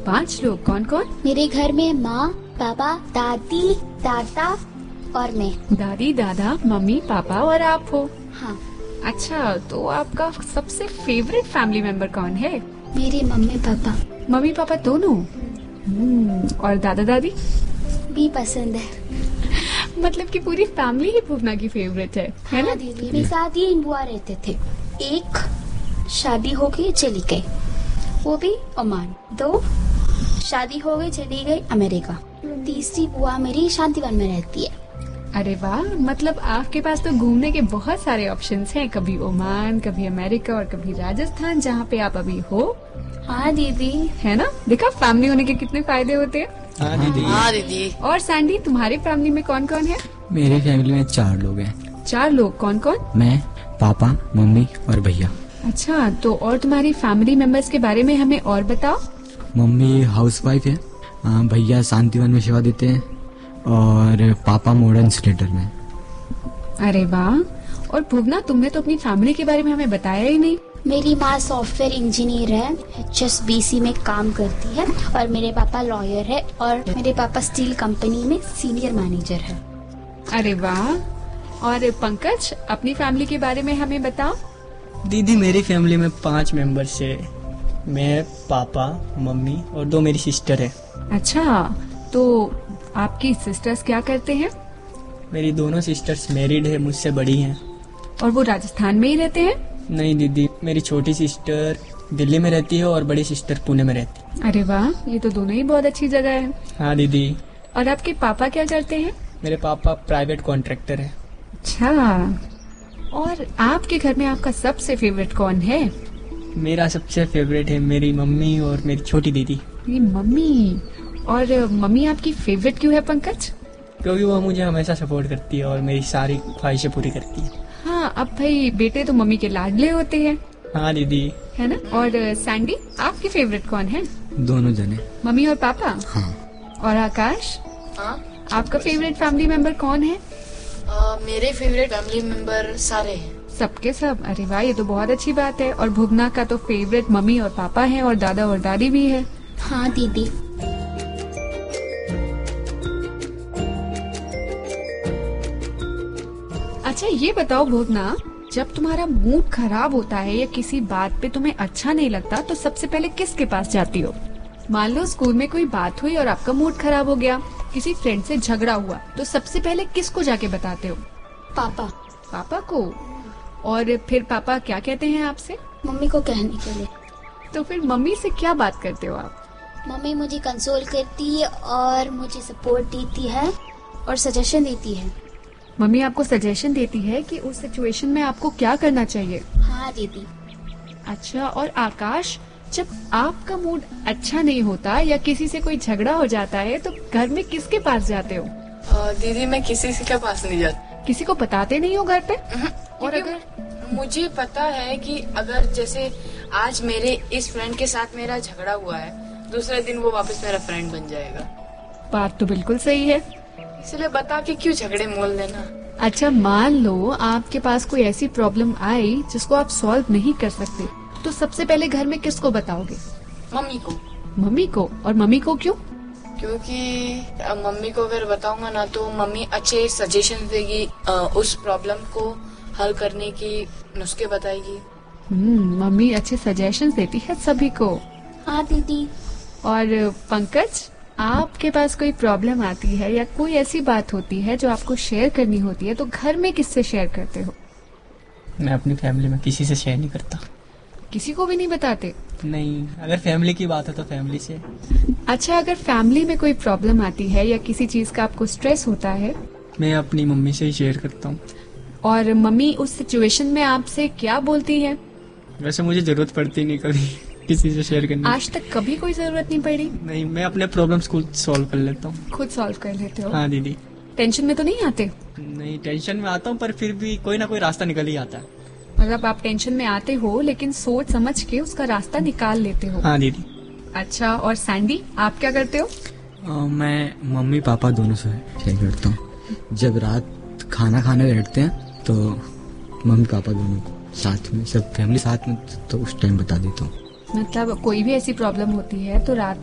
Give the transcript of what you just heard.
5 लोग, कौन कौन? मेरे घर में माँ, पापा, दादी, दादा और मैं। दादी, दादा, मम्मी, पापा और आप हो। हाँ। अच्छा, तो आपका सबसे फेवरेट फैमिली मेंबर कौन है? मेरे मम्मी पापा। मम्मी पापा दोनों? और दादा दादी भी पसंद है। मतलब कि पूरी फैमिली ही पूजना की फेवरेट है ना? दीदी, मेरे साथ ये बुआ रहते थे। एक शादी हो गई चली गई, वो भी ओमान। 2 शादी हो गई चली गई अमेरिका। तीसरी बुआ मेरी शांतिवन में रहती है। अरे वाह, मतलब आपके पास तो घूमने के बहुत सारे ऑप्शंस हैं। कभी ओमान, कभी अमेरिका और कभी राजस्थान, जहाँ पे आप अभी हो। हाँ दीदी। है ना? देखा फैमिली होने के कितने फायदे होते हैं। हाँ दीदी। हाँ दीदी। और सैंडी, तुम्हारी फैमिली में कौन कौन है? मेरे फैमिली में 4 लोग हैं। 4 लोग, कौन कौन? मैं, पापा, मम्मी और भैया। अच्छा, तो और तुम्हारी फैमिली मेंबर्स के बारे में हमें और बताओ। मम्मी हाउसवाइफ है, भैया शांतिवन में सेवा देते हैं और पापा मॉडर्न स्लेटर में। अरे वाह। और भुवना, तुमने तो अपनी फैमिली के बारे में हमें बताया ही नहीं। मेरी माँ सॉफ्टवेयर इंजीनियर है, HSBC में काम करती है। और मेरे पापा लॉयर है और मेरे पापा स्टील कंपनी में सीनियर मैनेजर है। अरे वाह। और पंकज, अपनी फैमिली के बारे में हमें बताओ। दीदी, मेरी फैमिली में 5 मेंबर्स है। मैं, पापा, मम्मी और 2 मेरी सिस्टर है। अच्छा, तो आपकी सिस्टर्स क्या करते हैं? मेरी दोनों सिस्टर्स मैरिड है, मुझसे बड़ी हैं। और वो राजस्थान में ही रहते हैं? नहीं दीदी, मेरी छोटी सिस्टर दिल्ली में रहती है और बड़ी सिस्टर पुणे में रहती है। अरे वाह, ये तो दोनों ही बहुत अच्छी जगह है। हाँ दीदी। और आपके पापा क्या करते हैं? मेरे पापा प्राइवेट कॉन्ट्रैक्टर है। अच्छा, और आपके घर में आपका सबसे फेवरेट कौन है? मेरा सबसे फेवरेट है मेरी मम्मी और मेरी छोटी दीदी। ये मम्मी। और मम्मी आपकी फेवरेट क्यों है पंकज? क्योंकि वो मुझे हमेशा सपोर्ट करती है और मेरी सारी ख्वाहिशें पूरी करती है। हाँ, अब भाई बेटे तो मम्मी के लाडले होते हैं। हाँ दीदी। है ना? और सैंडी, आपकी फेवरेट कौन है? दोनों जने। मम्मी और पापा? हाँ। और आकाश, हाँ, आपका फेवरेट फैमिली मेंबर कौन है? मेरे फेवरेट फैमिली मेंबर सारे हैं। सबके सब? अरे वाह, ये तो बहुत अच्छी बात है। और भुवना का तो फेवरेट मम्मी और पापा है और दादा और दादी भी है। हाँ दीदी। अच्छा, ये बताओ भुवना, जब तुम्हारा मूड खराब होता है या किसी बात पे तुम्हें अच्छा नहीं लगता तो सबसे पहले किसके पास जाती हो? मान लो स्कूल में कोई बात हुई और आपका मूड खराब हो गया, किसी फ्रेंड से झगड़ा हुआ, तो सबसे पहले किसको जाके बताते हो? पापा। पापा को? और फिर पापा क्या कहते हैं आपसे? मम्मी को कहने के लिए। तो फिर मम्मी से क्या बात करते हो आप? मम्मी मुझे कंसोल करती है और मुझे सपोर्ट देती है और सजेशन देती है। मम्मी आपको सजेशन देती है कि उस सिचुएशन में आपको क्या करना चाहिए? हाँ दीदी। अच्छा, और आकाश, जब आपका मूड अच्छा नहीं होता या किसी से कोई झगड़ा हो जाता है तो घर में किसके पास जाते हो? दीदी, मैं किसी के पास नहीं जाती। किसी को बताते नहीं हो घर पे? और अगर मुझे पता है कि अगर जैसे आज मेरे इस फ्रेंड के साथ मेरा झगड़ा हुआ है, दूसरे दिन वो वापस मेरा फ्रेंड बन जाएगा। बात तो बिल्कुल सही है। इसलिए बता के क्यों झगड़े मोल देना। अच्छा, मान लो आपके पास कोई ऐसी प्रॉब्लम आई जिसको आप सॉल्व नहीं कर सकते, तो सबसे पहले घर में किसको बताओगे? मम्मी को। मम्मी को? और मम्मी को क्यों? क्योंकि मम्मी को अगर बताऊंगा ना तो मम्मी अच्छे सजेशन देगी, उस प्रॉब्लम को हल करने की नुस्खे बताएगी। मम्मी अच्छे सजेशंस देती है सभी को। हाँ दीदी। और पंकज, आपके पास कोई प्रॉब्लम आती है या कोई ऐसी बात होती है जो आपको शेयर करनी होती है तो घर में किससे शेयर करते हो? मैं अपनी फैमिली में किसी से शेयर नहीं करता। किसी को भी नहीं बताते? नहीं, अगर फैमिली की बात है तो फैमिली से। अच्छा, अगर फैमिली में कोई प्रॉब्लम आती है या किसी चीज का आपको स्ट्रेस होता है, मैं अपनी मम्मी से ही शेयर करता हूँ। और मम्मी उस सिचुएशन में आपसे क्या बोलती है? वैसे मुझे जरूरत पड़ती नहीं कभी किसी से शेयर करने। आज तक कभी कोई जरूरत नहीं पड़ी? नहीं, मैं अपने प्रॉब्लम्स खुद सॉल्व कर लेता हूँ। खुद सॉल्व कर लेते हो? हाँ दीदी। टेंशन में तो नहीं आते? नहीं, टेंशन में आता हूँ पर फिर भी कोई ना कोई रास्ता निकल ही आता है। मतलब आप टेंशन में आते हो लेकिन सोच समझ के उसका रास्ता निकाल लेते हो? हाँ दीदी। अच्छा, और सैंडी, आप क्या करते हो? मैं मम्मी पापा दोनों से शेयर करता हूँ। जब रात खाना खाने बैठते हैं तो मम्मी पापा दोनों साथ में, सब फैमिली साथ में, तो उस टाइम बता देता हूँ। मतलब कोई भी ऐसी प्रॉब्लम होती है तो रात